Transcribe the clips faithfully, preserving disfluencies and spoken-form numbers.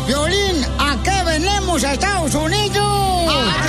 Violín, ¿a qué venimos a Estados Unidos? ¡A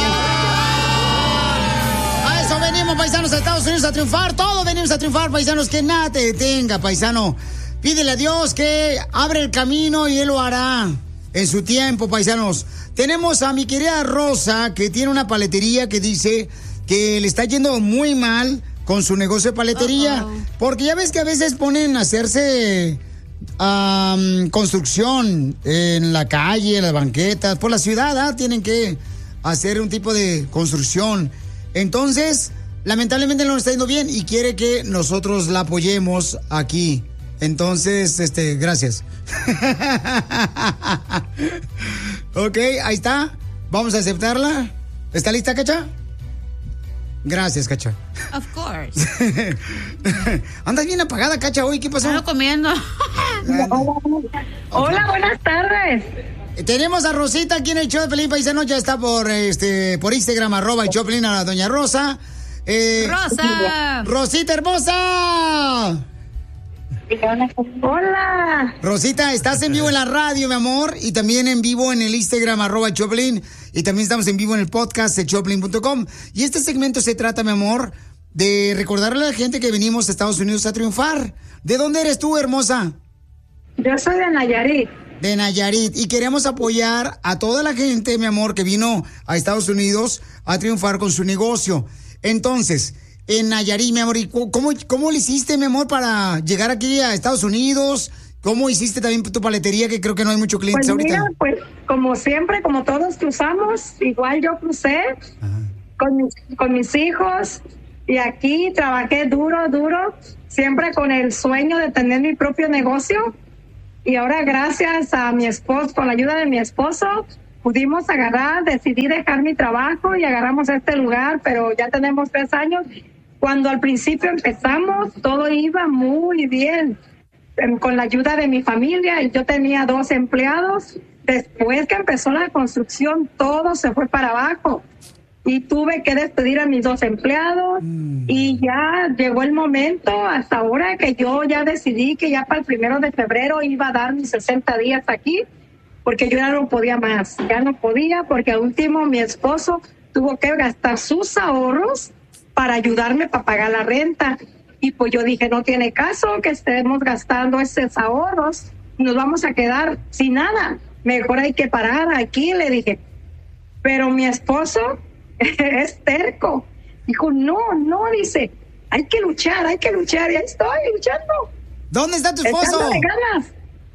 triunfar! A eso venimos, paisanos, a Estados Unidos a triunfar. Todos venimos a triunfar, paisanos, que nada te detenga, paisano. Pídele a Dios que abre el camino y Él lo hará en su tiempo, paisanos. Tenemos a mi querida Rosa, que tiene una paletería que dice que le está yendo muy mal con su negocio de paletería. Uh-oh. Porque ya ves que a veces ponen a hacerse um, construcción en la calle, en las banquetas, por la ciudad, ¿eh? Tienen que hacer un tipo de construcción. Entonces, lamentablemente no le está yendo bien y quiere que nosotros la apoyemos aquí. Entonces, este, gracias. Ok, ahí está. Vamos a aceptarla. ¿Está lista, Cacha? Gracias, Cacha. Of course. Andas bien apagada, Cacha, hoy. ¿Qué pasó? Ando comiendo. Hola, buenas tardes. Tenemos a Rosita aquí en el show de Pelín Paisano. Ya está por este por Instagram, arroba el show de Pelín, a la doña Rosa. Eh, ¡Rosa! ¡Rosita hermosa! Hola. Rosita, estás en vivo en la radio, mi amor, y también en vivo en el Instagram, arroba Choplin, y también estamos en vivo en el podcast de choplin punto com. Y este segmento se trata, mi amor, de recordarle a la gente que venimos a Estados Unidos a triunfar. ¿De dónde eres tú, hermosa? Yo soy de Nayarit. De Nayarit, y queremos apoyar a toda la gente, mi amor, que vino a Estados Unidos a triunfar con su negocio. Entonces, en Nayarit, mi amor, ¿y cómo, cómo le hiciste, mi amor, para llegar aquí a Estados Unidos? ¿Cómo hiciste también tu paletería, que creo que no hay muchos clientes pues ahorita? Mira, pues como siempre, como todos cruzamos, igual yo crucé con mis, con mis hijos, y aquí trabajé duro, duro, siempre con el sueño de tener mi propio negocio. Y ahora, gracias a mi esposo, con la ayuda de mi esposo, pudimos agarrar, decidí dejar mi trabajo y agarramos este lugar, pero ya tenemos tres años. Cuando al principio empezamos, todo iba muy bien, con la ayuda de mi familia, y yo tenía dos empleados. Después que empezó la construcción, todo se fue para abajo, y tuve que despedir a mis dos empleados, mm. y ya llegó el momento, hasta ahora, que yo ya decidí que ya para el primero de febrero iba a dar mis sesenta días aquí, porque yo ya no podía más, ya no podía, porque al último mi esposo tuvo que gastar sus ahorros para ayudarme para pagar la renta. Y pues yo dije, no tiene caso que estemos gastando esos ahorros, nos vamos a quedar sin nada, mejor hay que parar aquí, le dije. Pero mi esposo es terco, dijo, no, no, dice, hay que luchar, hay que luchar, y ahí estoy luchando. ¿Dónde está tu esposo? Echándole ganas.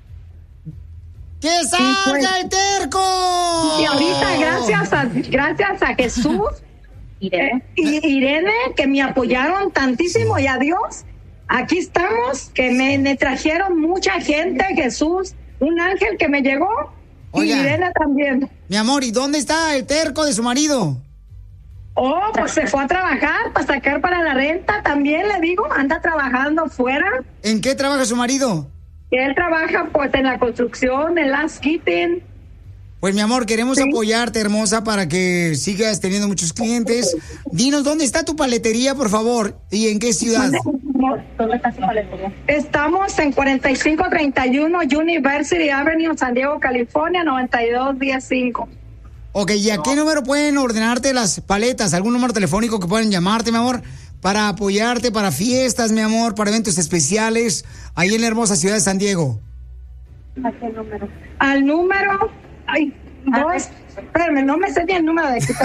¡Que salga pues, el terco! Y ahorita, gracias a, gracias a Jesús, Irene. Eh, Irene, que me apoyaron tantísimo, y a Dios, aquí estamos, que me, me trajeron mucha gente, Jesús, un ángel que me llegó, Oiga, y Irene también. Mi amor, ¿y dónde está el terco de su marido? Oh, pues se fue a trabajar para sacar para la renta, también le digo, anda trabajando fuera. ¿En qué trabaja su marido? Él trabaja pues en la construcción, en landscaping. Pues mi amor, queremos sí. apoyarte, hermosa, para que sigas teniendo muchos clientes. Dinos, ¿dónde está tu paletería, por favor? ¿Y en qué ciudad? ¿Dónde está tu paletería? Estamos en cuarenta y cinco treinta y uno University Avenue, San Diego, California, noventa y dos diez cinco. Ok, ¿y a qué número pueden ordenarte las paletas? ¿Algún número telefónico que puedan llamarte, mi amor? Para apoyarte, para fiestas, mi amor, para eventos especiales, ahí en la hermosa ciudad de San Diego. ¿A qué número? Al número... Ay, dos... Espérame, no me sé ni el número de aquí.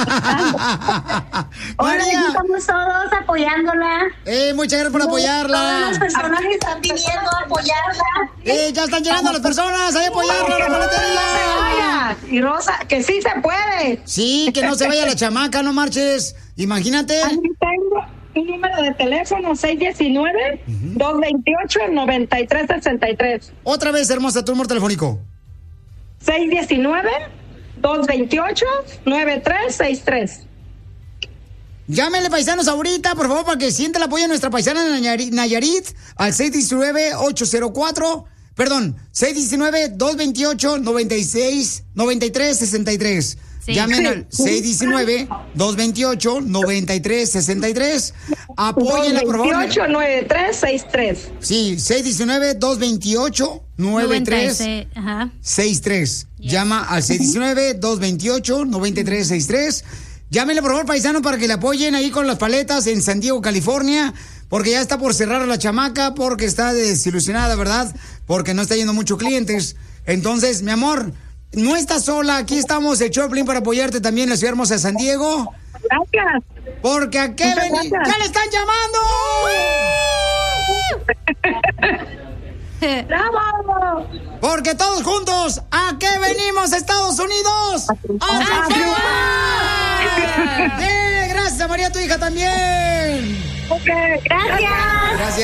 Hola, aquí estamos todos apoyándola. Eh, muchas gracias por apoyarla. Todas las personas que están pidiendo apoyarla. Eh, ya están llegando las personas, hay apoyarla, la paletería. Y Rosa, que sí se puede. Sí, que no se vaya la chamaca, no marches. Imagínate. Aquí tengo un número de teléfono, seis uno nueve, dos dos ocho, nueve tres seis tres. Otra vez, hermosa, tu número telefónico. seis uno nueve, dos dos ocho, nueve tres seis tres. Llámenle, paisanos, ahorita, por favor, para que sienta el apoyo de nuestra paisana de Nayarit, Nayarit al seis uno nueve, ocho cero cuatro, perdón, seis uno nueve, dos dos ocho, nueve seis, nueve tres seis tres. Sí. Llamen Sí. al seis uno nueve, dos dos ocho, nueve tres seis tres. Apóyenla, por favor. veintiocho nueve tres sesenta y tres. Sí, seis uno nueve, dos dos ocho, nueve tres Ajá. seis tres. Llama al seis uno nueve, dos dos ocho, nueve tres seis tres. Llámenle, por favor, paisano, para que le apoyen ahí con las paletas en San Diego, California, porque ya está por cerrar la chamaca, porque está desilusionada, ¿verdad? Porque no está yendo muchos clientes. Entonces, mi amor, no estás sola. Aquí estamos, el Choplin, para apoyarte también en la ciudad hermosa de San Diego. Gracias. Porque a qué Muchas veni- gracias. ¡Ya le están llamando! ¡Bravo! Porque todos juntos, ¿a qué venimos, Estados Unidos? ¡A triunfar! ¡Eh, gracias, María, tu hija también! Ok, gracias. Gracias.